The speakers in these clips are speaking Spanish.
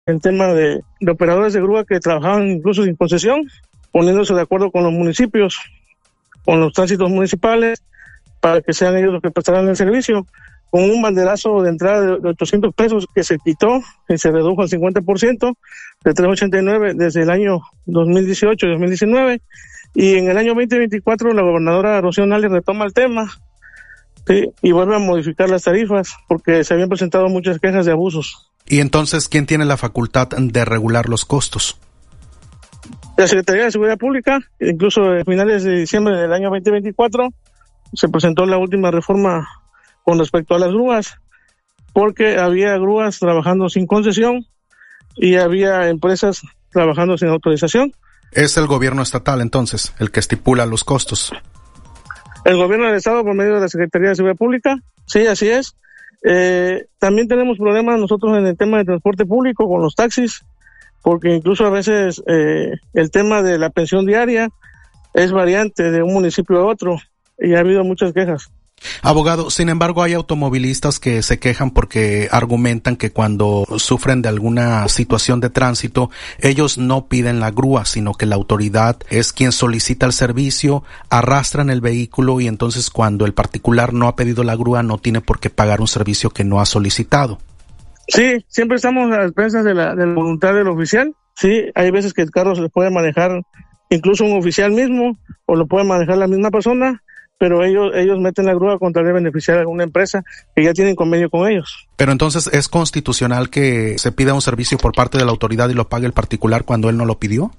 en tema de operadores de grúa que trabajaban incluso sin concesión, poniéndose de acuerdo con los municipios, con los tránsitos municipales, para que sean ellos los que prestarán el servicio, con un banderazo de entrada de 800 pesos que se quitó y se redujo al 50%, de 389 desde el año 2018 y 2019, y en el año 2024 la gobernadora Rocío Nale retoma el tema, ¿sí? Y vuelve a modificar las tarifas porque se habían presentado muchas quejas de abusos. ¿Y entonces quién tiene la facultad de regular los costos? La Secretaría de Seguridad Pública. Incluso a finales de diciembre del año 2024 se presentó la última reforma con respecto a las grúas, porque había grúas trabajando sin concesión y había empresas trabajando sin autorización. ¿Es el gobierno estatal entonces el que estipula los costos? El gobierno del estado por medio de la Secretaría de Seguridad Pública, sí, así es. También tenemos problemas nosotros en el tema de transporte público con los taxis, porque incluso a veces el tema de la pensión diaria es variante de un municipio a otro y ha habido muchas quejas. Abogado, sin embargo, hay automovilistas que se quejan porque argumentan que cuando sufren de alguna situación de tránsito, ellos no piden la grúa, sino que la autoridad es quien solicita el servicio, arrastran el vehículo y entonces cuando el particular no ha pedido la grúa no tiene por qué pagar un servicio que no ha solicitado. Sí, siempre estamos a las expensas de la voluntad del oficial. Sí, hay veces que el carro se puede manejar incluso un oficial mismo o lo puede manejar la misma persona, pero ellos meten la grúa con tal de beneficiar a alguna empresa que ya tienen convenio con ellos. Pero entonces, ¿es constitucional que se pida un servicio por parte de la autoridad y lo pague el particular cuando él no lo pidió?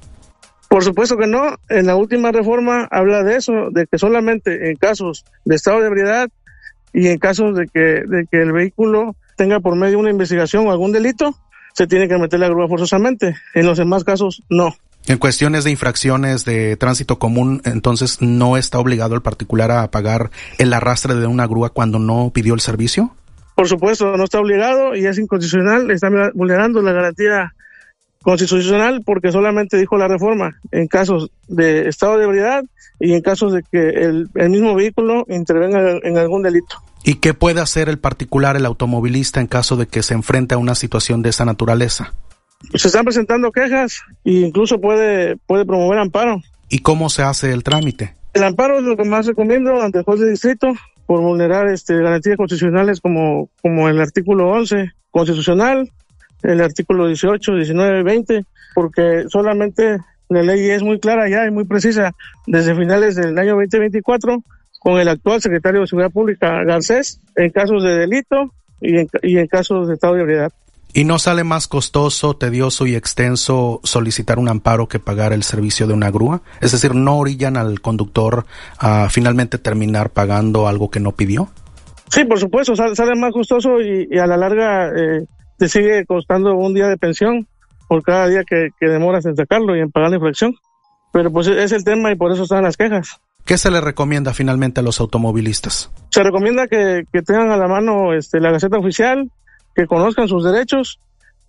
Por supuesto que no. En la última reforma habla de eso, de que solamente en casos de estado de ebriedad y en casos de que el vehículo tenga por medio una investigación o algún delito, se tiene que meter la grúa forzosamente. En los demás casos, no. En cuestiones de infracciones de tránsito común, entonces, ¿no está obligado el particular a pagar el arrastre de una grúa cuando no pidió el servicio? Por supuesto, no está obligado y es inconstitucional, está vulnerando la garantía constitucional porque solamente dijo la reforma en casos de estado de ebriedad y en casos de que el mismo vehículo intervenga en algún delito. ¿Y qué puede hacer el particular, el automovilista, en caso de que se enfrente a una situación de esa naturaleza? Se están presentando quejas e incluso puede promover amparo. ¿Y cómo se hace el trámite? El amparo es lo que más recomiendo ante el juez de distrito por vulnerar garantías constitucionales como el artículo 11 constitucional, el artículo 18, 19, 20, porque solamente la ley es muy clara ya y muy precisa desde finales del año 2024 con el actual secretario de Seguridad Pública Garcés en casos de delito y en casos de estado de ebriedad. ¿Y no sale más costoso, tedioso y extenso solicitar un amparo que pagar el servicio de una grúa? Es decir, ¿no orillan al conductor a finalmente terminar pagando algo que no pidió? Sí, por supuesto, sale más costoso y a la larga te sigue costando un día de pensión por cada día que demoras en sacarlo y en pagar la infracción. Pero pues es el tema y por eso están las quejas. ¿Qué se le recomienda finalmente a los automovilistas? Se recomienda que tengan a la mano la Gaceta Oficial, que conozcan sus derechos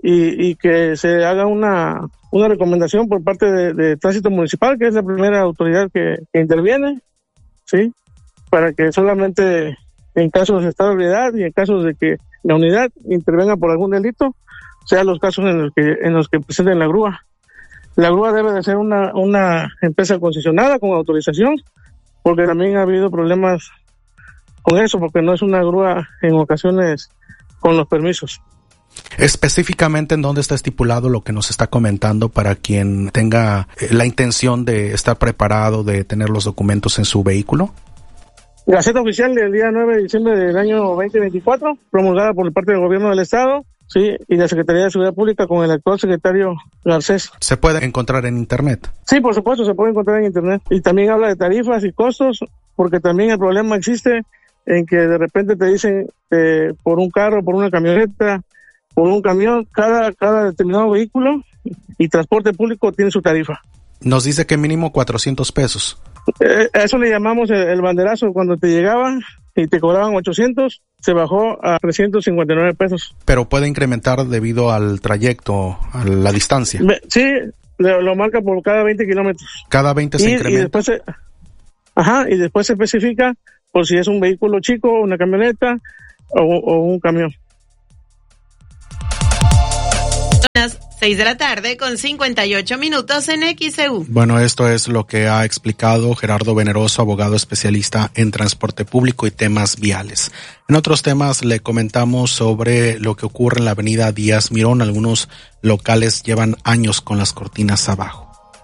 y que se haga una recomendación por parte de Tránsito Municipal, que es la primera autoridad que interviene, ¿sí? Para que solamente en casos de estado de ebriedad y en casos de que la unidad intervenga por algún delito, sean los casos en los que presenten la grúa. La grúa debe de ser una empresa concesionada con autorización, porque también ha habido problemas con eso, porque no es una grúa en ocasiones con los permisos. Específicamente, ¿en dónde está estipulado lo que nos está comentando para quien tenga la intención de estar preparado, de tener los documentos en su vehículo? Gaceta Oficial del día 9 de diciembre del año 2024, promulgada por parte del Gobierno del Estado, sí, y la Secretaría de Seguridad Pública con el actual secretario Garcés. ¿Se puede encontrar en Internet? Sí, por supuesto, se puede encontrar en Internet. Y también habla de tarifas y costos, porque también el problema existe en que de repente te dicen por un carro, por una camioneta, por un camión, cada determinado vehículo y transporte público tiene su tarifa. Nos dice que mínimo 400 pesos. Eso le llamamos el banderazo. Cuando te llegaban y te cobraban 800, se bajó a 359 pesos. Pero puede incrementar debido al trayecto, a la distancia. Sí, lo marca por cada 20 kilómetros. Cada 20 se incrementa. Y después se especifica por si es un vehículo chico, una camioneta o un camión. Las 6:58 p.m. en XEU. Bueno, esto es lo que ha explicado Gerardo Veneroso, abogado especialista en transporte público y temas viales. En otros temas le comentamos sobre lo que ocurre en la avenida Díaz Mirón. Algunos locales llevan años con las cortinas abajo.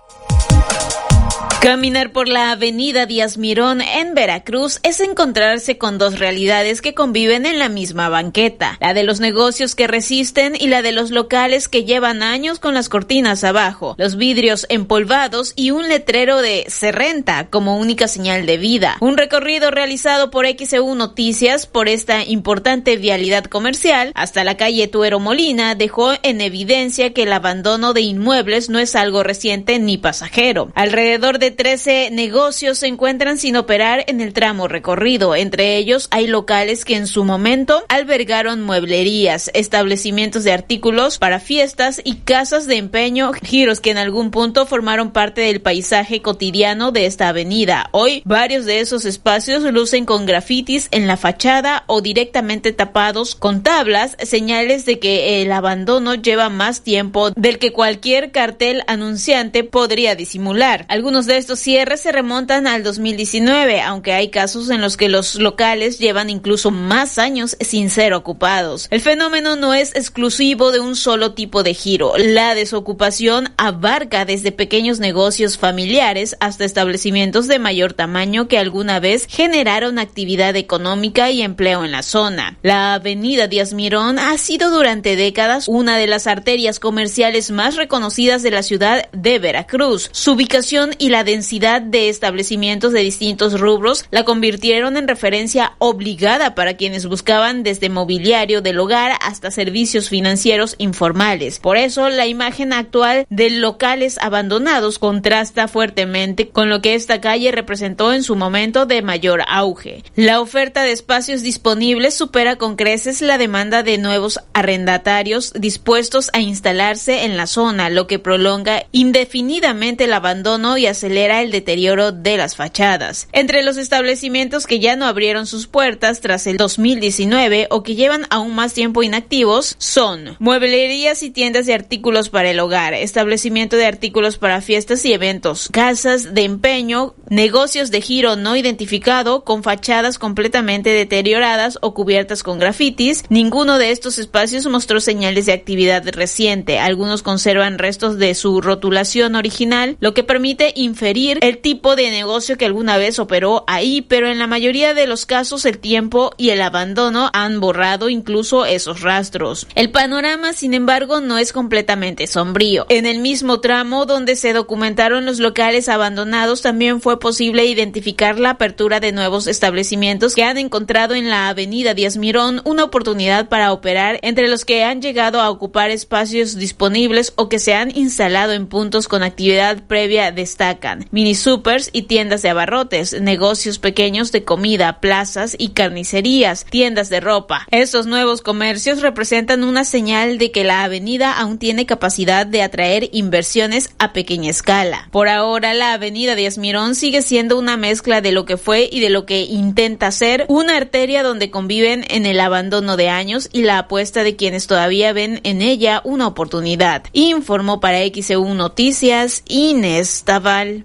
Caminar por la avenida Díaz Mirón en Veracruz es encontrarse con dos realidades que conviven en la misma banqueta, la de los negocios que resisten y la de los locales que llevan años con las cortinas abajo, los vidrios empolvados y un letrero de "se renta" como única señal de vida. Un recorrido realizado por XEU Noticias por esta importante vialidad comercial hasta la calle Tuero Molina dejó en evidencia que el abandono de inmuebles no es algo reciente ni pasajero. Alrededor de 13 negocios se encuentran sin operar en el tramo recorrido. Entre ellos hay locales que en su momento albergaron mueblerías, establecimientos de artículos para fiestas y casas de empeño, giros que en algún punto formaron parte del paisaje cotidiano de esta avenida. Hoy, varios de esos espacios lucen con grafitis en la fachada o directamente tapados con tablas, señales de que el abandono lleva más tiempo del que cualquier cartel anunciante podría disimular. Algunos de estos cierres se remontan al 2019, aunque hay casos en los que los locales llevan incluso más años sin ser ocupados. El fenómeno no es exclusivo de un solo tipo de giro. La desocupación abarca desde pequeños negocios familiares hasta establecimientos de mayor tamaño que alguna vez generaron actividad económica y empleo en la zona. La avenida Díaz Mirón ha sido durante décadas una de las arterias comerciales más reconocidas de la ciudad de Veracruz. Su ubicación y la densidad de establecimientos de distintos rubros la convirtieron en referencia obligada para quienes buscaban desde mobiliario del hogar hasta servicios financieros informales. Por eso, la imagen actual de locales abandonados contrasta fuertemente con lo que esta calle representó en su momento de mayor auge. La oferta de espacios disponibles supera con creces la demanda de nuevos arrendatarios dispuestos a instalarse en la zona, lo que prolonga indefinidamente el abandono y acelera el deterioro de las fachadas. Entre los establecimientos que ya no abrieron sus puertas tras el 2019 o que llevan aún más tiempo inactivos son mueblerías y tiendas de artículos para el hogar, establecimiento de artículos para fiestas y eventos, casas de empeño, negocios de giro no identificado con fachadas completamente deterioradas o cubiertas con grafitis. Ninguno de estos espacios mostró señales de actividad reciente. Algunos conservan restos de su rotulación original, lo que permite inferir el tipo de negocio que alguna vez operó ahí, pero en la mayoría de los casos el tiempo y el abandono han borrado incluso esos rastros. El panorama, sin embargo, no es completamente sombrío. En el mismo tramo donde se documentaron los locales abandonados, también fue posible identificar la apertura de nuevos establecimientos que han encontrado en la avenida Díaz Mirón una oportunidad para operar, entre los que han llegado a ocupar espacios disponibles o que se han instalado en puntos con actividad previa destacan mini supers y tiendas de abarrotes, negocios pequeños de comida, plazas y carnicerías, tiendas de ropa. Estos nuevos comercios representan una señal de que la avenida aún tiene capacidad de atraer inversiones a pequeña escala. Por ahora, la avenida Díaz Mirón sigue siendo una mezcla de lo que fue y de lo que intenta ser, una arteria donde conviven en el abandono de años y la apuesta de quienes todavía ven en ella una oportunidad. Informó para XEU Noticias Inés Taval.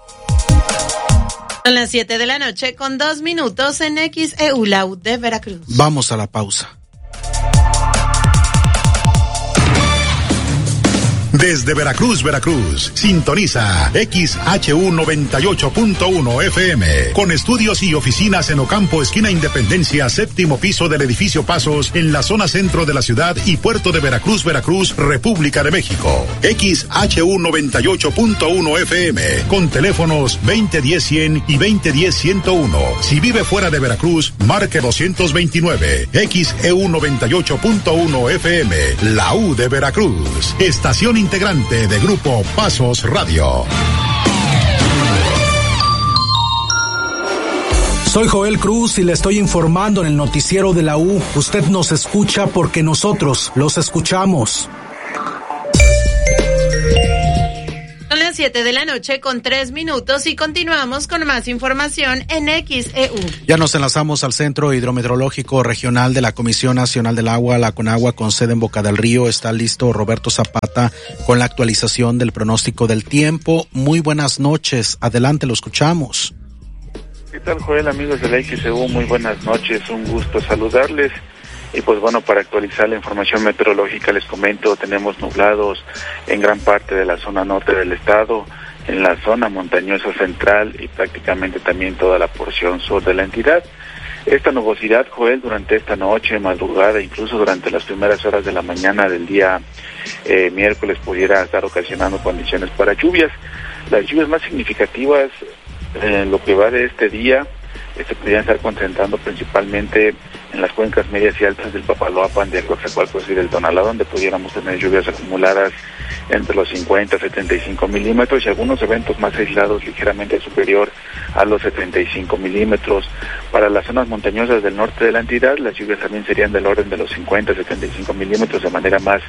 Son las 7:02 p.m. en XEU Lau de Veracruz. Vamos a la pausa. Desde Veracruz, Veracruz, sintoniza XHU 98.1 FM, con estudios y oficinas en Ocampo, esquina Independencia, séptimo piso del edificio Pasos, en la zona centro de la ciudad y puerto de Veracruz, Veracruz, República de México. XHU 98.1 FM, con teléfonos 2010-100 y 2010-101. Si vive fuera de Veracruz, marque 229. XEU 98.1 FM, la U de Veracruz, estación integrante de Grupo Pasos Radio. Soy Joel Cruz y le estoy informando en el noticiero de la U. Usted nos escucha porque nosotros los escuchamos. Son las 7:03 y continuamos con más información en XEU. Ya nos enlazamos al Centro Hidrometeorológico Regional de la Comisión Nacional del Agua, la CONAGUA, con sede en Boca del Río. Está listo Roberto Zapata con la actualización del pronóstico del tiempo. Muy buenas noches, adelante, lo escuchamos. ¿Qué tal, Joel, amigos de la XEU? Muy buenas noches, un gusto saludarles. Y pues bueno, para actualizar la información meteorológica les comento, tenemos nublados en gran parte de la zona norte del estado, en la zona montañosa central y prácticamente también toda la porción sur de la entidad. Esta nubosidad, Joel, durante esta noche, madrugada, incluso durante las primeras horas de la mañana del día miércoles pudiera estar ocasionando condiciones para lluvias. Las lluvias más significativas en lo que va de este día se podrían estar concentrando principalmente en las cuencas medias y altas del Papaloapan, de Coatzacoalcos y del Tonalá, donde pudiéramos tener lluvias acumuladas entre los 50 a 75 milímetros y algunos eventos más aislados ligeramente superior a los 75 milímetros. Para las zonas montañosas del norte de la entidad, las lluvias también serían del orden de los 50 a 75 milímetros de manera más,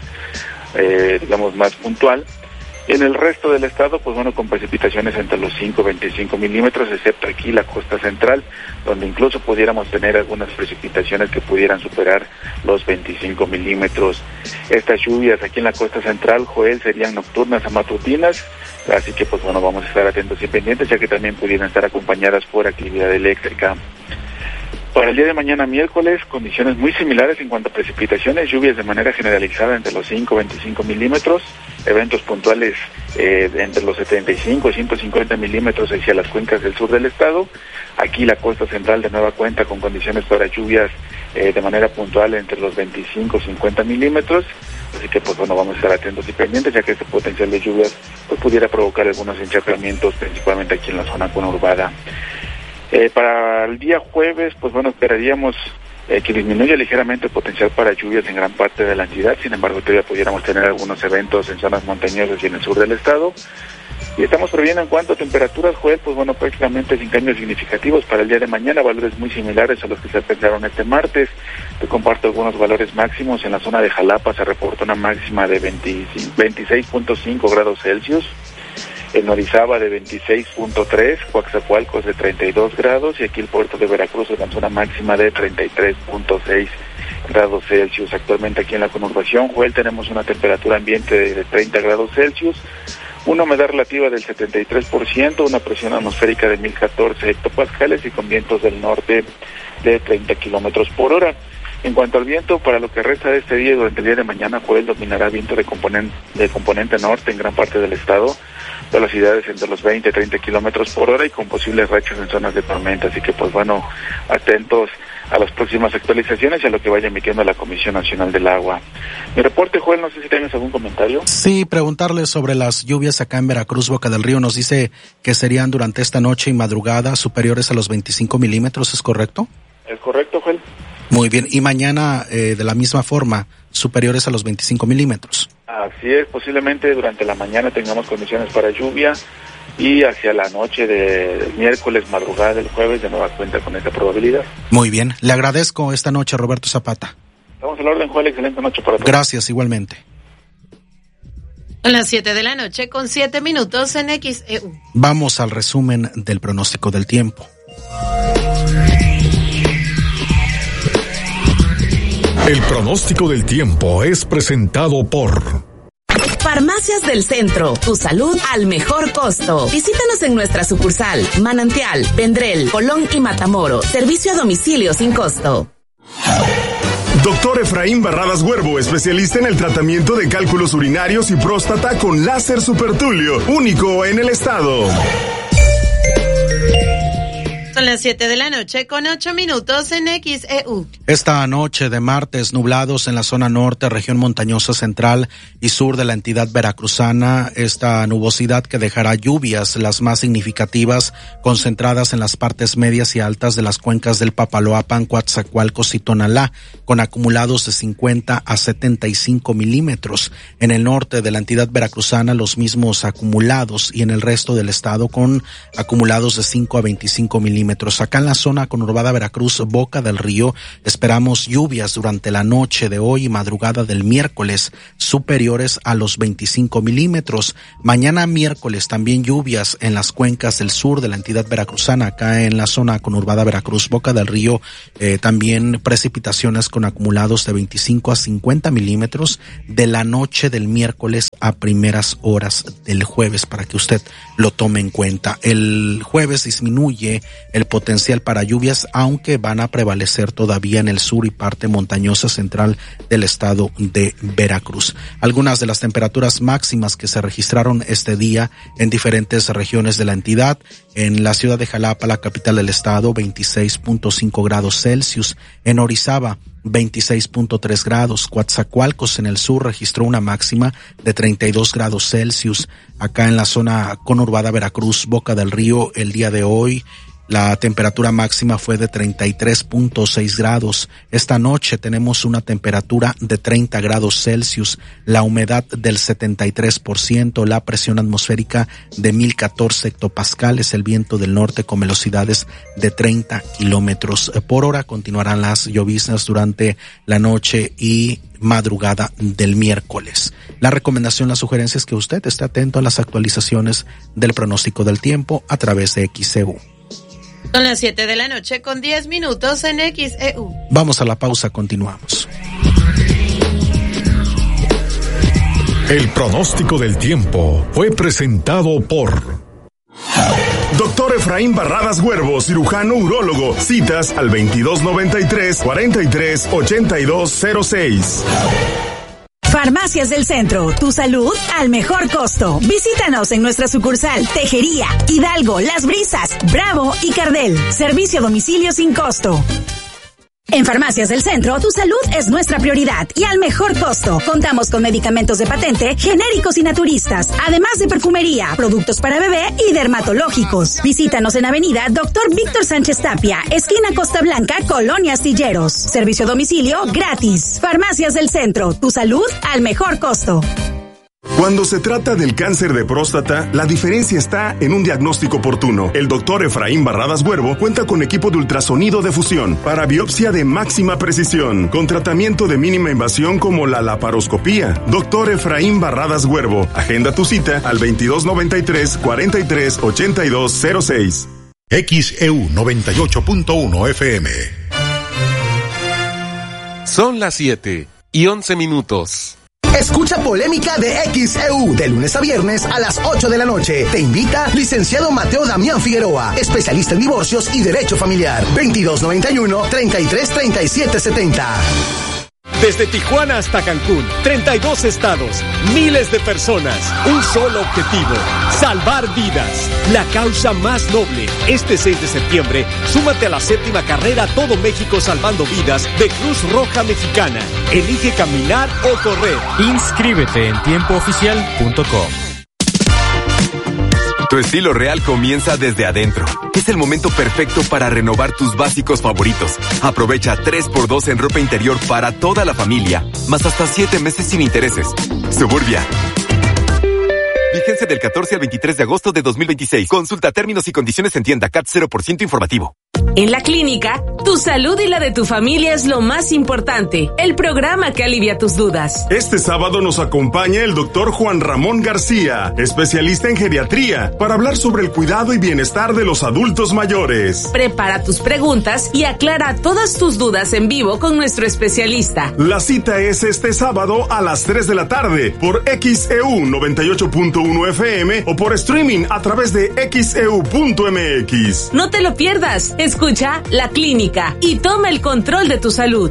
más puntual. En el resto del estado, pues bueno, con precipitaciones entre los 5 y 25 milímetros, excepto aquí la costa central, donde incluso pudiéramos tener algunas precipitaciones que pudieran superar los 25 milímetros. Estas lluvias aquí en la costa central, Joel, serían nocturnas a matutinas, así que pues bueno, vamos a estar atentos y pendientes, ya que también pudieran estar acompañadas por actividad eléctrica. Para el día de mañana miércoles, condiciones muy similares en cuanto a precipitaciones, lluvias de manera generalizada entre los 5 y 25 milímetros, eventos puntuales entre los 75 y 150 milímetros hacia las cuencas del sur del estado. Aquí la costa central de nueva cuenta con condiciones para lluvias de manera puntual entre los 25 y 50 milímetros. Así que pues bueno, vamos a estar atentos y pendientes, ya que este potencial de lluvias pues pudiera provocar algunos encharcamientos, principalmente aquí en la zona conurbada. Para el día jueves, pues bueno, esperaríamos que disminuya ligeramente el potencial para lluvias en gran parte de la entidad. Sin embargo, todavía pudiéramos tener algunos eventos en zonas montañosas y en el sur del estado. Y estamos previendo en cuanto a temperaturas, Joel, pues bueno, prácticamente sin cambios significativos para el día de mañana, valores muy similares a los que se alcanzaron este martes. Te comparto algunos valores máximos. En la zona de Jalapa se reporta una máxima de 26.5 grados Celsius. En Orizaba de 26.3, Coatzacoalcos de 32 grados y aquí el puerto de Veracruz alcanzó una máxima de 33.6 grados Celsius. Actualmente aquí en la conurbación, Joel, tenemos una temperatura ambiente de 30 grados Celsius, una humedad relativa del 73%, una presión atmosférica de 1014 hectopascales y con vientos del norte de 30 kilómetros por hora. En cuanto al viento, para lo que resta de este día y durante el día de mañana, Joel, dominará viento de componente norte en gran parte del estado, velocidades entre los 20 y 30 kilómetros por hora y con posibles rachas en zonas de tormenta. Así que, pues bueno, atentos a las próximas actualizaciones y a lo que vaya emitiendo la Comisión Nacional del Agua. Mi reporte, Joel, no sé si tienes algún comentario. Sí, preguntarle sobre las lluvias acá en Veracruz, Boca del Río. Nos dice que serían durante esta noche y madrugada superiores a los 25 milímetros, ¿es correcto? Es correcto, Joel. Muy bien, y mañana de la misma forma, superiores a los 25 milímetros. Así es, posiblemente durante la mañana tengamos condiciones para lluvia y hacia la noche del miércoles, madrugada del jueves, de nueva cuenta con esta probabilidad. Muy bien, le agradezco esta noche, Roberto Zapata. Estamos al orden, Joel, excelente noche para todos. Gracias, igualmente. A las 7:07 en XEU. Vamos al resumen del pronóstico del tiempo. El pronóstico del tiempo es presentado por Farmacias del Centro, tu salud al mejor costo. Visítanos en nuestra sucursal, Manantial, Vendrell, Colón y Matamoros. Servicio a domicilio sin costo. Doctor Efraín Barradas Huervo, especialista en el tratamiento de cálculos urinarios y próstata con láser supertulio, único en el estado. Son las 7:08 en XEU. Esta noche de martes, nublados en la zona norte, región montañosa central y sur de la entidad veracruzana. Esta nubosidad que dejará lluvias, las más significativas, concentradas en las partes medias y altas de las cuencas del Papaloapan, Coatzacoalcos y Tonalá, con acumulados de 50 a 75 milímetros. En el norte de la entidad veracruzana, los mismos acumulados, y en el resto del estado con acumulados de 5 a 25 milímetros. milímetros. Acá en la zona conurbada Veracruz, Boca del Río, esperamos lluvias durante la noche de hoy y madrugada del miércoles superiores a los 25 milímetros. Mañana miércoles también lluvias en las cuencas del sur de la entidad veracruzana. Acá en la zona conurbada Veracruz, Boca del Río, también precipitaciones con acumulados de 25 a 50 milímetros de la noche del miércoles a primeras horas del jueves, para que usted lo tome en cuenta. El jueves disminuye el potencial para lluvias, aunque van a prevalecer todavía en el sur y parte montañosa central del estado de Veracruz. Algunas de las temperaturas máximas que se registraron este día en diferentes regiones de la entidad: en la ciudad de Jalapa, la capital del estado, 26.5 grados Celsius; en Orizaba, 26.3 grados. Coatzacoalcos en el sur registró una máxima de 32 grados Celsius. Acá en la zona conurbada Veracruz, Boca del Río, el día de hoy la temperatura máxima fue de 33.6 grados. Esta noche tenemos una temperatura de 30 grados Celsius, la humedad del 73%, la presión atmosférica de 1014 hectopascales, el viento del norte con velocidades de 30 kilómetros por hora. Continuarán las lloviznas durante la noche y madrugada del miércoles. La recomendación, la sugerencia es que usted esté atento a las actualizaciones del pronóstico del tiempo a través de XEU. Son las 7 de la noche con 10 minutos en XEU. Vamos a la pausa, continuamos. El pronóstico del tiempo fue presentado por Doctor Efraín Barradas Huervo, cirujano urólogo. Citas al 2293-438206. Farmacias del Centro, tu salud al mejor costo. Visítanos en nuestra sucursal Tejería, Hidalgo, Las Brisas, Bravo y Cardel. Servicio a domicilio sin costo. En Farmacias del Centro, tu salud es nuestra prioridad y al mejor costo. Contamos con medicamentos de patente, genéricos y naturistas, además de perfumería, productos para bebé y dermatológicos. Visítanos en Avenida Dr. Víctor Sánchez Tapia, esquina Costa Blanca, Colonia Astilleros. Servicio a domicilio gratis. Farmacias del Centro, tu salud al mejor costo. Cuando se trata del cáncer de próstata, la diferencia está en un diagnóstico oportuno. El doctor Efraín Barradas Huervo cuenta con equipo de ultrasonido de fusión para biopsia de máxima precisión, con tratamiento de mínima invasión como la laparoscopía. Doctor Efraín Barradas Huervo, agenda tu cita al 2293-438206. XEU 98.1 FM. Son las 7:11. Escucha Polémica de XEU de lunes a viernes a las 8 de la noche. Te invita licenciado Mateo Damián Figueroa, especialista en divorcios y derecho familiar. 2291-333770. Desde Tijuana hasta Cancún, 32 estados, miles de personas, un solo objetivo: salvar vidas. La causa más noble. Este 6 de septiembre, súmate a la 7ª carrera Todo México Salvando Vidas de Cruz Roja Mexicana. Elige caminar o correr. Inscríbete en tiempooficial.com. Tu estilo real comienza desde adentro. Es el momento perfecto para renovar tus básicos favoritos. Aprovecha 3x2 en ropa interior para toda la familia, más hasta 7 meses sin intereses. Suburbia. Vigencia del 14 al 23 de agosto de 2026. Consulta términos y condiciones en tienda. CAT 0% informativo. En la clínica, tu salud y la de tu familia es lo más importante. El programa que alivia tus dudas. Este sábado nos acompaña el doctor Juan Ramón García, especialista en geriatría, para hablar sobre el cuidado y bienestar de los adultos mayores. Prepara tus preguntas y aclara todas tus dudas en vivo con nuestro especialista. La cita es este sábado a las 3 de la tarde por XEU 98.1 FM o por streaming a través de XEU.mx. No te lo pierdas. Escucha La Clínica y toma el control de tu salud.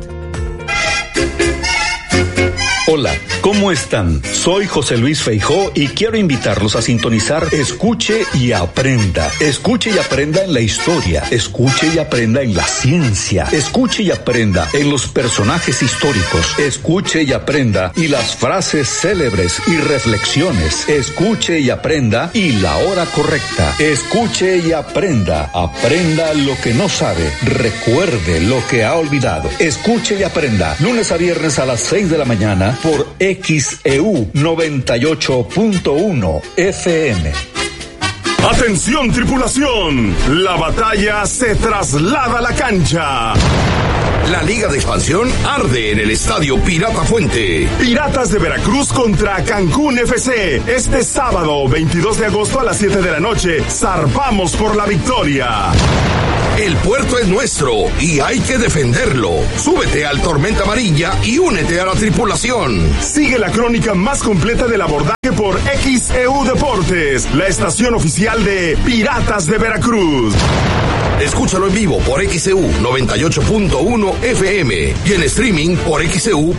Hola, ¿cómo están? Soy José Luis Feijó y quiero invitarlos a sintonizar Escuche y Aprenda. Escuche y aprenda en la historia. Escuche y aprenda en la ciencia. Escuche y aprenda en los personajes históricos. Escuche y aprenda y las frases célebres y reflexiones. Escuche y aprenda y la hora correcta. Escuche y aprenda. Aprenda lo que no sabe. Recuerde lo que ha olvidado. Escuche y aprenda. Lunes a viernes a las 6 de la mañana por XEU 98.1 FM. Atención, tripulación, la batalla se traslada a la cancha. La Liga de Expansión arde en el Estadio Pirata Fuente. Piratas de Veracruz contra Cancún FC. Este sábado, 22 de agosto a las 7 de la noche, zarpamos por la victoria. El puerto es nuestro y hay que defenderlo. Súbete al Tormenta Amarilla y únete a la tripulación. Sigue la crónica más completa del abordaje por XEU Deportes, la estación oficial de Piratas de Veracruz. Escúchalo en vivo por XEU 98.1 FM y en streaming por XEU.mx.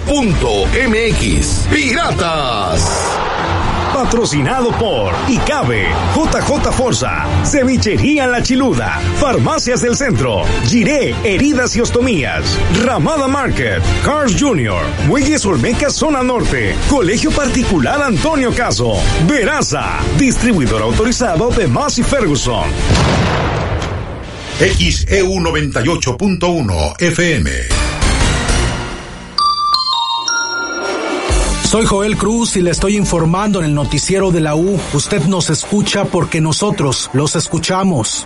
¡Piratas! Patrocinado por Icabe, JJ Forza, Cevichería La Chiluda, Farmacias del Centro, Giré, Heridas y Ostomías, Ramada Market, Cars Jr., Muelles Olmeca Zona Norte, Colegio Particular Antonio Caso, Veraza, distribuidor autorizado de Massey Ferguson. XEU 98.1 FM. Soy Joel Cruz y le estoy informando en el noticiero de la U. Usted nos escucha porque nosotros los escuchamos.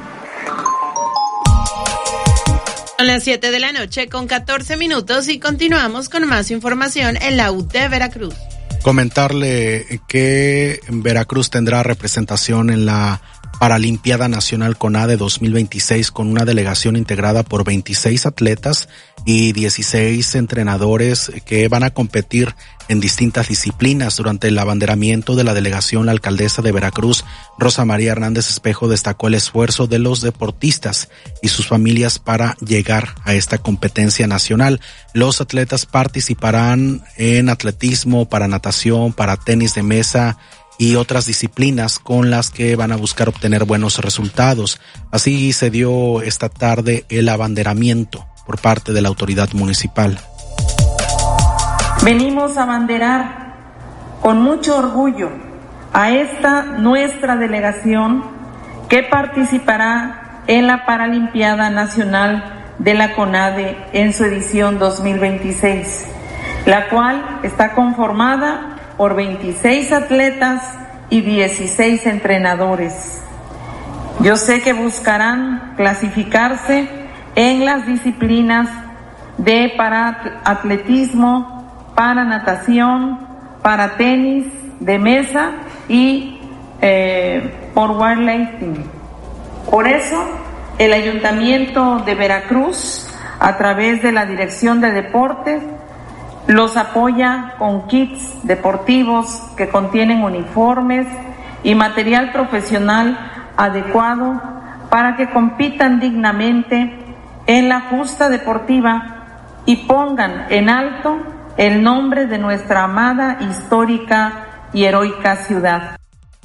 Son las 7 de la noche con 14 minutos y continuamos con más información en la U de Veracruz. Comentarle que Veracruz tendrá representación en la Paralimpiada Nacional CONADE 2026 con una delegación integrada por 26 atletas y 16 entrenadores que van a competir en distintas disciplinas. Durante el abanderamiento de la delegación, la alcaldesa de Veracruz, Rosa María Hernández Espejo, destacó el esfuerzo de los deportistas y sus familias para llegar a esta competencia nacional. Los atletas participarán en atletismo, para natación, para tenis de mesa y otras disciplinas con las que van a buscar obtener buenos resultados. Así se dio esta tarde el abanderamiento por parte de la autoridad municipal. Venimos a abanderar con mucho orgullo a esta nuestra delegación que participará en la Paralimpiada Nacional de la CONADE en su edición 2026, la cual está conformada por 26 atletas y 16 entrenadores. Yo sé que buscarán clasificarse en las disciplinas de atletismo, para natación, para tenis de mesa y por weightlifting. Por eso, el Ayuntamiento de Veracruz, a través de la Dirección de Deportes, los apoya con kits deportivos que contienen uniformes y material profesional adecuado para que compitan dignamente en la justa deportiva y pongan en alto el nombre de nuestra amada, histórica y heroica ciudad.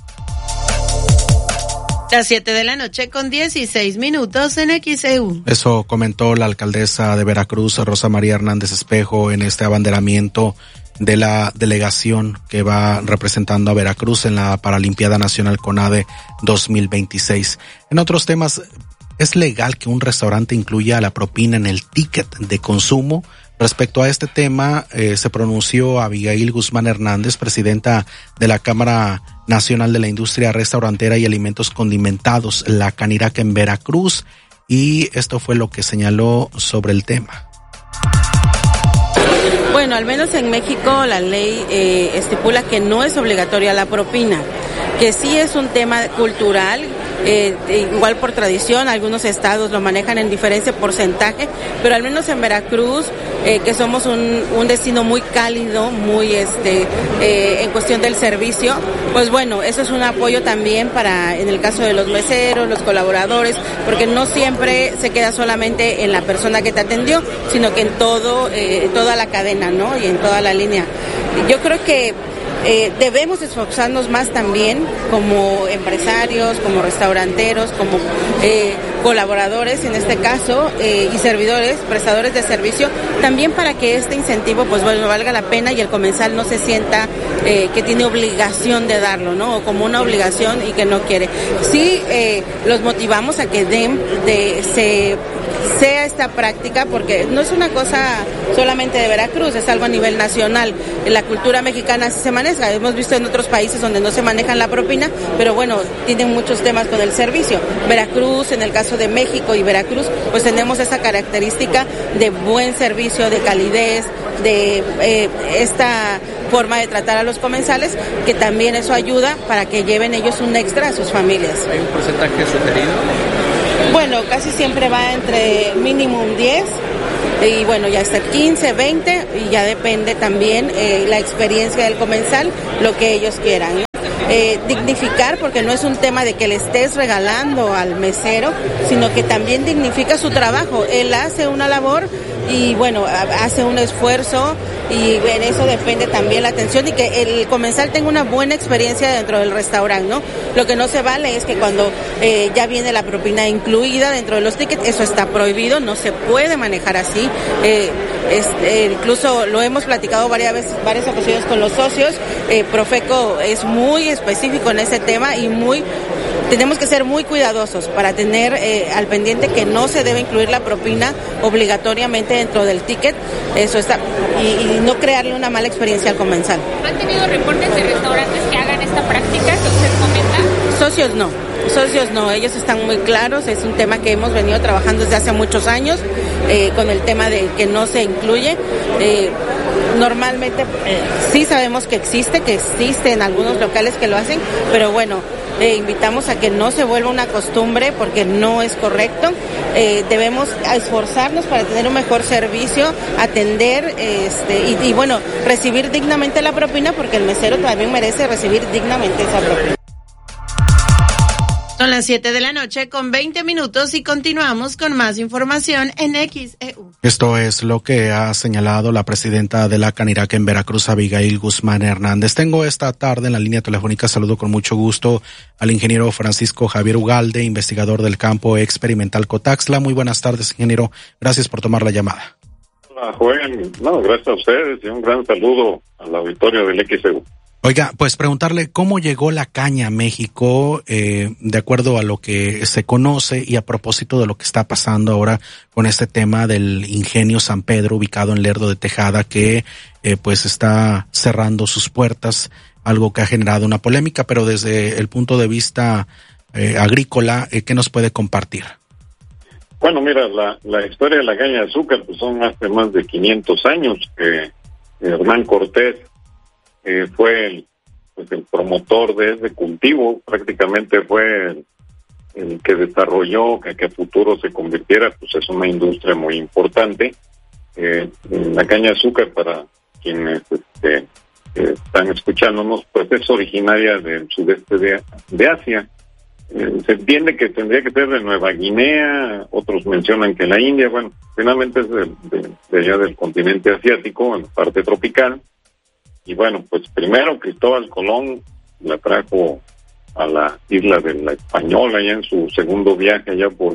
Las 7 de la noche con 16 minutos en XEU. Eso comentó la alcaldesa de Veracruz, Rosa María Hernández Espejo, en este abanderamiento de la delegación que va representando a Veracruz en la Paralimpiada Nacional CONADE 2026. En otros temas, ¿es legal que un restaurante incluya la propina en el ticket de consumo? Respecto a este tema, se pronunció Abigail Guzmán Hernández, presidenta de la Cámara Nacional de la Industria Restaurantera y Alimentos Condimentados, la Canirac, en Veracruz, y esto fue lo que señaló sobre el tema. Bueno, al menos en México la ley estipula que no es obligatoria la propina, que sí es un tema cultural. Igual por tradición, algunos estados lo manejan en diferente porcentaje, pero al menos en Veracruz, que somos un destino muy cálido, muy en cuestión del servicio, pues bueno, eso es un apoyo también para, en el caso de los meseros, los colaboradores, porque no siempre se queda solamente en la persona que te atendió, sino que en toda la cadena, ¿no? Y en toda la línea. Yo creo que debemos esforzarnos más también como empresarios, como restauranteros, como colaboradores en este caso, y servidores, prestadores de servicio, también para que este incentivo pues bueno valga la pena y el comensal no se sienta que tiene obligación de darlo, ¿no? O como una obligación y que no quiere. Sí, los motivamos a que sea esta práctica, porque no es una cosa solamente de Veracruz, es algo a nivel nacional. En la cultura mexicana sí se maneja, hemos visto en otros países donde no se manejan la propina, pero bueno, tienen muchos temas con el servicio. Veracruz, en el caso de México y Veracruz, pues tenemos esa característica de buen servicio, de calidez, de esta forma de tratar a los comensales, que también eso ayuda para que lleven ellos un extra a sus familias. ¿Hay un porcentaje sugerido? Bueno, casi siempre va entre mínimo un 10 y bueno, ya hasta 15, 20 y ya depende también la experiencia del comensal, lo que ellos quieran, ¿no? Dignificar, porque no es un tema de que le estés regalando al mesero, sino que también dignifica su trabajo. Él hace una labor y bueno, hace un esfuerzo y en eso depende también la atención y que el comensal tenga una buena experiencia dentro del restaurante, ¿no? Lo que no se vale es que cuando ya viene la propina incluida dentro de los tickets, eso está prohibido, no se puede manejar así. Incluso lo hemos platicado varias ocasiones con los socios. Profeco es muy específico en ese tema y tenemos que ser muy cuidadosos para tener al pendiente que no se debe incluir la propina obligatoriamente dentro del ticket, eso está, y no crearle una mala experiencia al comensal. ¿Han tenido reportes de restaurantes que hagan esta práctica que usted comenta? Socios no, ellos están muy claros, es un tema que hemos venido trabajando desde hace muchos años, con el tema de que no se incluye. Normalmente sí sabemos que existe en algunos locales que lo hacen, pero bueno, invitamos a que no se vuelva una costumbre porque no es correcto. Debemos esforzarnos para tener un mejor servicio, atender y bueno, recibir dignamente la propina, porque el mesero también merece recibir dignamente esa propina. Son las 7:20 a.m. y continuamos con más información en XEU. Esto es lo que ha señalado la presidenta de la Canirac en Veracruz, Abigail Guzmán Hernández. Tengo esta tarde en la línea telefónica, saludo con mucho gusto al ingeniero Francisco Javier Ugalde, investigador del campo experimental Cotaxla. Muy buenas tardes, ingeniero. Gracias por tomar la llamada. Hola, Joel. Gracias a ustedes y un gran saludo al auditorio del XEU. Oiga, pues preguntarle cómo llegó la caña a México, de acuerdo a lo que se conoce y a propósito de lo que está pasando ahora con este tema del ingenio San Pedro ubicado en Lerdo de Tejada, que pues está cerrando sus puertas, algo que ha generado una polémica, pero desde el punto de vista agrícola, ¿qué nos puede compartir? Bueno, mira, la historia de la caña de azúcar pues son hace más de 500 años que Hernán Cortés fue el promotor de ese cultivo, prácticamente fue el que desarrolló que a futuro se convirtiera, pues es una industria muy importante. La caña de azúcar, para quienes están escuchándonos, pues es originaria del sudeste de Asia. Se entiende que tendría que ser de Nueva Guinea, otros mencionan que la India, bueno, finalmente es de allá del continente asiático, en la parte tropical. Y bueno, pues primero Cristóbal Colón la trajo a la isla de la Española ya en su segundo viaje allá por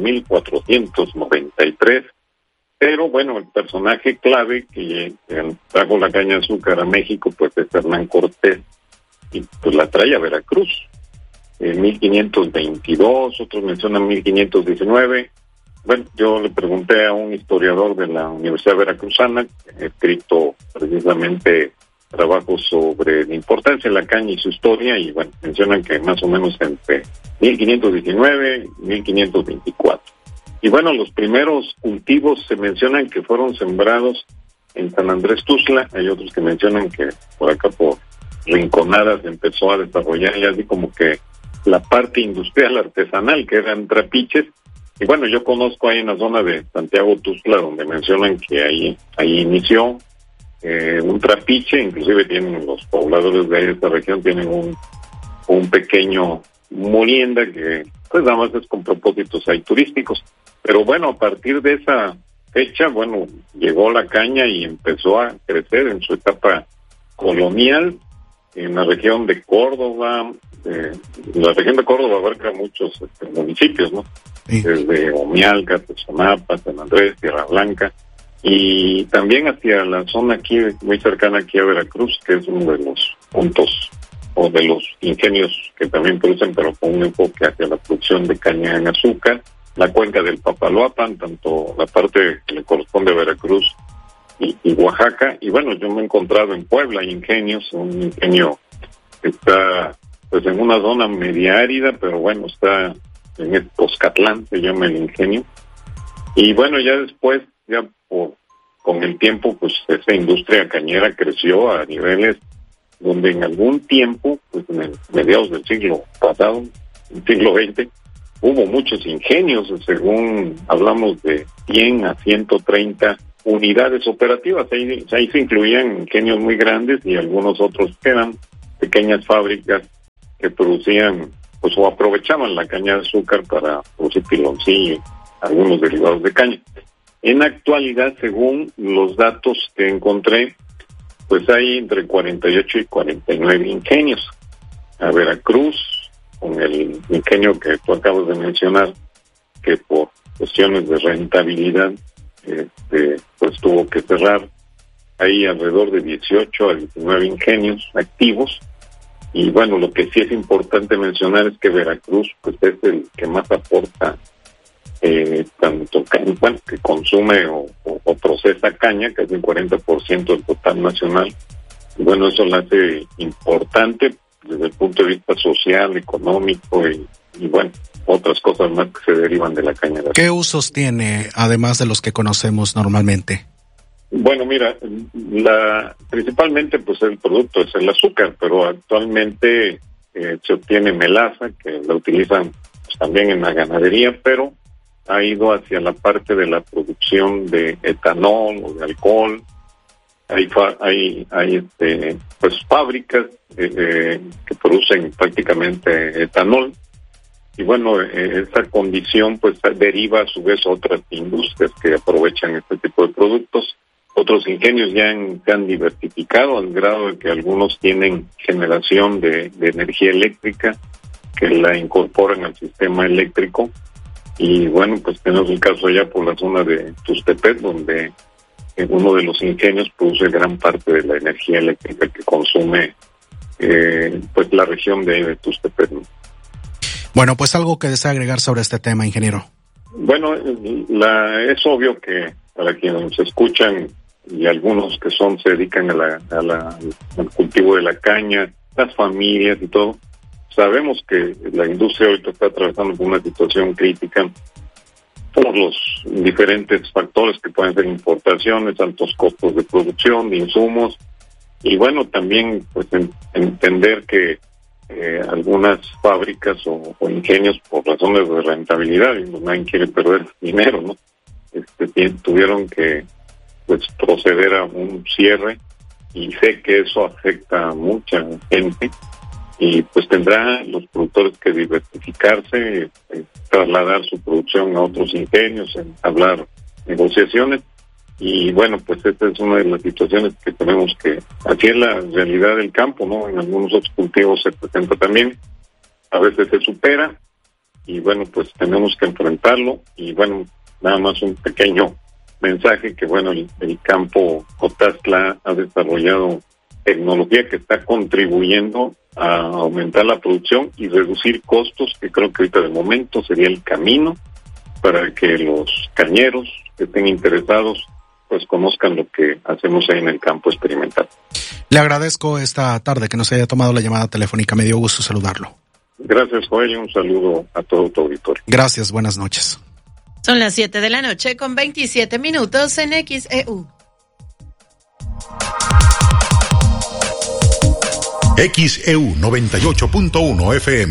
1493. Pero bueno, el personaje clave que trajo la caña de azúcar a México pues es Hernán Cortés y pues la trae a Veracruz en 1522, otros mencionan 1519. Bueno, yo le pregunté a un historiador de la Universidad Veracruzana, escrito precisamente trabajos sobre la importancia de la caña y su historia, y bueno, mencionan que más o menos entre 1519 y 1524. Y bueno, los primeros cultivos se mencionan que fueron sembrados en San Andrés Tuxtla, hay otros que mencionan que por acá por Rinconadas empezó a desarrollar ya así como que la parte industrial artesanal, que eran trapiches. Y bueno, yo conozco ahí en la zona de Santiago Tuxtla, donde mencionan que ahí inició un trapiche, inclusive tienen los pobladores de esta región, tienen un pequeño molienda que pues nada más es con propósitos ahí turísticos. Pero bueno, a partir de esa fecha, bueno, llegó la caña y empezó a crecer en su etapa colonial en la región de Córdoba. La región de Córdoba abarca muchos municipios, ¿no? Sí. Desde Omialca, Tezonapa, San Andrés, Tierra Blanca, y también hacia la zona aquí, muy cercana aquí a Veracruz, que es uno de los puntos o de los ingenios que también producen, pero con un enfoque hacia la producción de caña en azúcar, la cuenca del Papaloapan, tanto la parte que le corresponde a Veracruz y Oaxaca. Y bueno, yo me he encontrado en Puebla ingenios, un ingenio que está pues en una zona media árida, pero bueno, está en el Tozcatlán, se llama el ingenio. Y bueno, ya después, con el tiempo, pues esa industria cañera creció a niveles donde en algún tiempo, pues en el mediados del siglo pasado, el siglo XX, hubo muchos ingenios, según hablamos de 100 a 130 unidades operativas. Ahí se incluían ingenios muy grandes y algunos otros que eran pequeñas fábricas que producían, pues o aprovechaban la caña de azúcar para producir piloncillo y algunos derivados de caña. En actualidad, según los datos que encontré, pues hay entre 48 y 49 ingenios. A Veracruz, con el ingenio que tú acabas de mencionar, que por cuestiones de rentabilidad, pues tuvo que cerrar. Hay alrededor de 18 a 19 ingenios activos. Y bueno, lo que sí es importante mencionar es que Veracruz, pues es el que más aporta tanto caña, bueno, que consume o procesa caña, que es el 40% del total nacional. Y bueno, eso lo hace importante desde el punto de vista social, económico y bueno, otras cosas más que se derivan de la caña. ¿Qué usos tiene, además de los que conocemos normalmente? Bueno, mira, principalmente pues el producto es el azúcar, pero actualmente se obtiene melaza, que la utilizan pues, también en la ganadería, pero ha ido hacia la parte de la producción de etanol o de alcohol. Hay pues fábricas que producen prácticamente etanol. Y bueno, esa condición pues deriva a su vez a otras industrias que aprovechan este tipo de productos. Otros ingenios ya se han diversificado al grado de que algunos tienen generación de energía eléctrica que la incorporan al sistema eléctrico. Y bueno, pues tenemos un caso allá por la zona de Tuxtepec, donde uno de los ingenios produce gran parte de la energía eléctrica que consume pues la región de Tuxtepec. Bueno, pues algo que desea agregar sobre este tema, ingeniero. Bueno, es obvio que para quienes nos escuchan y algunos que se dedican al cultivo de la caña, las familias y todo, sabemos que la industria ahorita está atravesando por una situación crítica por los diferentes factores que pueden ser importaciones, altos costos de producción, de insumos, y bueno, también pues entender que algunas fábricas o ingenios por razones de rentabilidad, y nadie quiere perder dinero, ¿no? Tuvieron que pues proceder a un cierre, y sé que eso afecta a mucha gente, y pues tendrán los productores que diversificarse, trasladar su producción a otros ingenios, hablar negociaciones. Y bueno, pues esta es una de las situaciones que tenemos que, así es la realidad del campo, ¿no? En algunos otros cultivos se presenta también, a veces se supera, y bueno, pues tenemos que enfrentarlo. Y bueno, nada más un pequeño mensaje, que bueno, el campo Cotazla ha desarrollado tecnología que está contribuyendo a aumentar la producción y reducir costos, que creo que ahorita de momento sería el camino para que los cañeros que estén interesados pues conozcan lo que hacemos ahí en el campo experimental. Le agradezco esta tarde que nos haya tomado la llamada telefónica, me dio gusto saludarlo. Gracias, Joel, y un saludo a todo tu auditorio. Gracias, buenas noches. Son las 7 de la noche con 27 minutos en XEU. XEU 98.1 FM.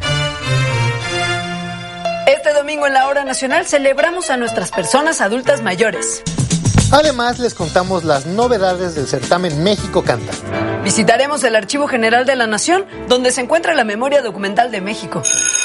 Este domingo en la Hora Nacional celebramos a nuestras personas adultas mayores. Además, les contamos las novedades del certamen México Canta. Visitaremos el Archivo General de la Nación, donde se encuentra la memoria documental de México.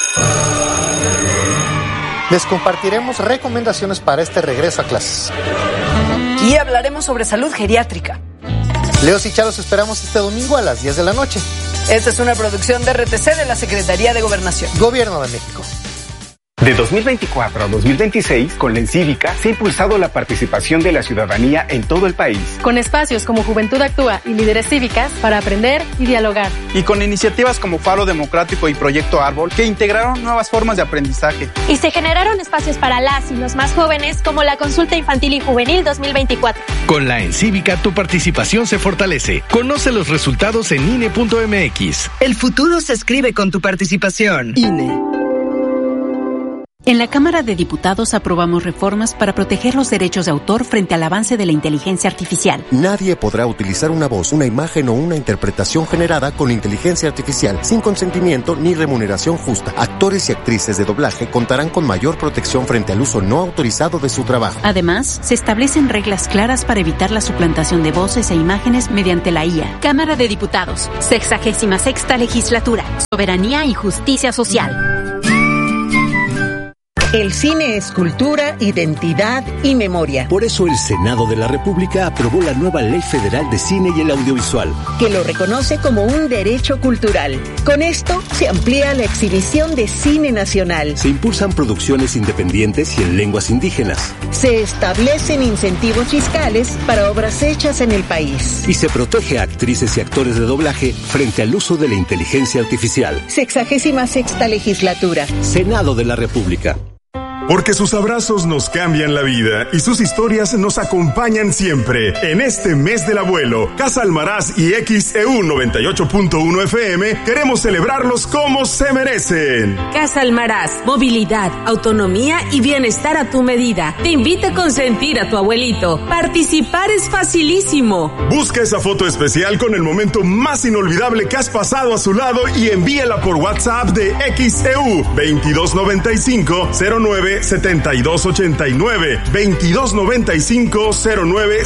Les compartiremos recomendaciones para este regreso a clases. Y hablaremos sobre salud geriátrica. Leos y Chá los esperamos este domingo a las 10 de la noche. Esta es una producción de RTC de la Secretaría de Gobernación. Gobierno de México. De 2024 a 2026, con la Encívica, se ha impulsado la participación de la ciudadanía en todo el país. Con espacios como Juventud Actúa y Líderes Cívicas para aprender y dialogar. Y con iniciativas como Faro Democrático y Proyecto Árbol, que integraron nuevas formas de aprendizaje. Y se generaron espacios para las y los más jóvenes, como la Consulta Infantil y Juvenil 2024. Con la Encívica, tu participación se fortalece. Conoce los resultados en INE.mx. El futuro se escribe con tu participación. INE. En la Cámara de Diputados aprobamos reformas para proteger los derechos de autor frente al avance de la inteligencia artificial. Nadie podrá utilizar una voz, una imagen o una interpretación generada con inteligencia artificial sin consentimiento ni remuneración justa. Actores y actrices de doblaje contarán con mayor protección frente al uso no autorizado de su trabajo. Además, se establecen reglas claras para evitar la suplantación de voces e imágenes mediante la IA. Cámara de Diputados, 66ª Legislatura, Soberanía y Justicia Social. El cine es cultura, identidad y memoria. Por eso el Senado de la República aprobó la nueva Ley Federal de Cine y el Audiovisual, que lo reconoce como un derecho cultural. Con esto se amplía la exhibición de cine nacional. Se impulsan producciones independientes y en lenguas indígenas. Se establecen incentivos fiscales para obras hechas en el país. Y se protege a actrices y actores de doblaje frente al uso de la inteligencia artificial. 66ª Legislatura. Senado de la República. Porque sus abrazos nos cambian la vida y sus historias nos acompañan siempre. En este mes del abuelo, Casa Almaraz y XEU 98.1 FM queremos celebrarlos como se merecen. Casa Almaraz, movilidad, autonomía y bienestar a tu medida. Te invita a consentir a tu abuelito. Participar es facilísimo. Busca esa foto especial con el momento más inolvidable que has pasado a su lado y envíala por WhatsApp de XEU 2295 09 7289 2295 09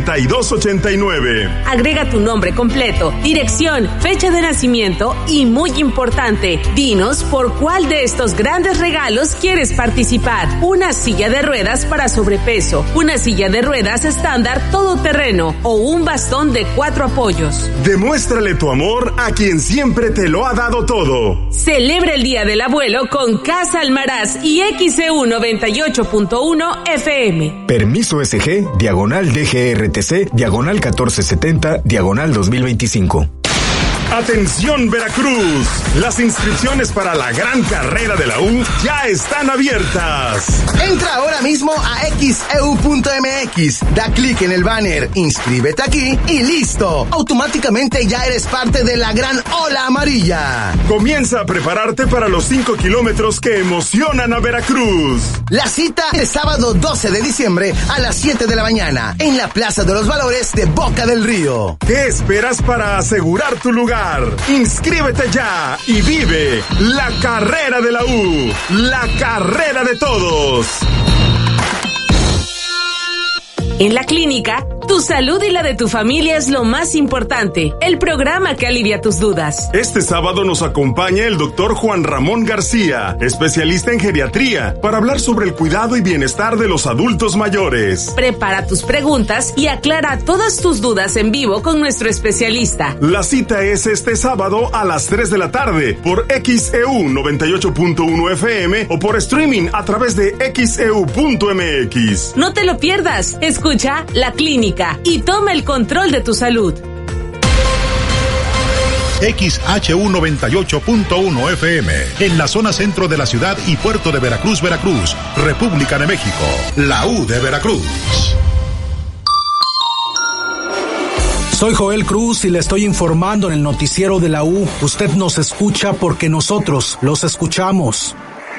7289. Agrega tu nombre completo, dirección, fecha de nacimiento y, muy importante, dinos por cuál de estos grandes regalos quieres participar. Una silla de ruedas para sobrepeso, una silla de ruedas estándar todoterreno o un bastón de 4 apoyos. Demuéstrale tu amor a quien siempre te lo ha dado todo. Celebra el Día del Abuelo con Casa Almaraz y XEU 98.1 FM. Permiso SG, diagonal DGRTC, diagonal 1470, diagonal 2025. Atención Veracruz, las inscripciones para la gran carrera de la U ya están abiertas. Entra ahora mismo a xeu.mx, da clic en el banner, inscríbete aquí y listo. Automáticamente ya eres parte de la gran ola amarilla. Comienza a prepararte para los 5 kilómetros que emocionan a Veracruz. La cita el sábado 12 de diciembre a las 7 de la mañana en la Plaza de los Valores de Boca del Río. ¿Qué esperas para asegurar tu lugar? Inscríbete ya y vive la carrera de la U, la carrera de todos. En la clínica, tu salud y la de tu familia es lo más importante. El programa que alivia tus dudas. Este sábado nos acompaña el doctor Juan Ramón García, especialista en geriatría, para hablar sobre el cuidado y bienestar de los adultos mayores. Prepara tus preguntas y aclara todas tus dudas en vivo con nuestro especialista. La cita es este sábado a las 3 de la tarde por XEU 98.1 FM o por streaming a través de xeu.mx. No te lo pierdas. Escucha La Clínica y toma el control de tu salud. XHU 98.1 FM, en la zona centro de la ciudad y puerto de Veracruz, Veracruz, República de México, la U de Veracruz. Soy Joel Cruz y le estoy informando en el noticiero de la U. Usted nos escucha porque nosotros los escuchamos.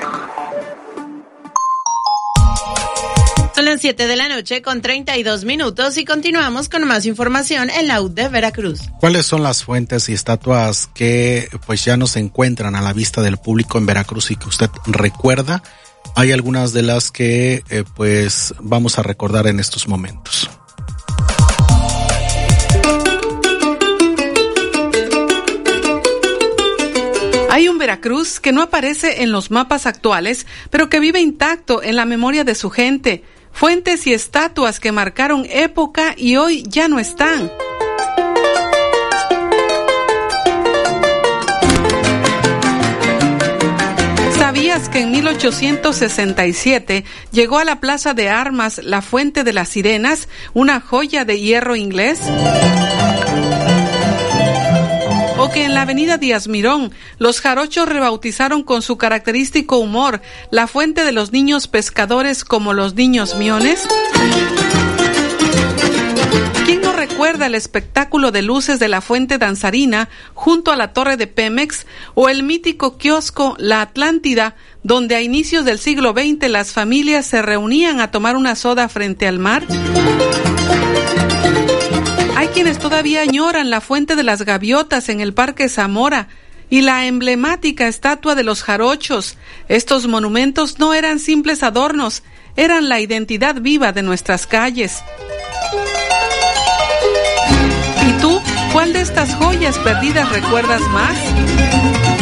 Son las 7 de la noche con 32 minutos y continuamos con más información en la U de Veracruz. ¿Cuáles son las fuentes y estatuas que pues ya no se encuentran a la vista del público en Veracruz y que usted recuerda? Hay algunas de las que pues vamos a recordar en estos momentos. Hay un Veracruz que no aparece en los mapas actuales, pero que vive intacto en la memoria de su gente. Fuentes y estatuas que marcaron época y hoy ya no están. ¿Sabías que en 1867 llegó a la Plaza de Armas la Fuente de las Sirenas, una joya de hierro inglés? O que en la avenida Díaz Mirón, los jarochos rebautizaron con su característico humor la Fuente de los Niños Pescadores como los Niños Miones. ¿Quién no recuerda el espectáculo de luces de la Fuente Danzarina junto a la torre de Pemex o el mítico kiosco La Atlántida, donde a inicios del siglo XX las familias se reunían a tomar una soda frente al mar? Hay quienes todavía añoran la Fuente de las Gaviotas en el Parque Zamora y la emblemática estatua de los jarochos. Estos monumentos no eran simples adornos, eran la identidad viva de nuestras calles. ¿Y tú, cuál de estas joyas perdidas recuerdas más?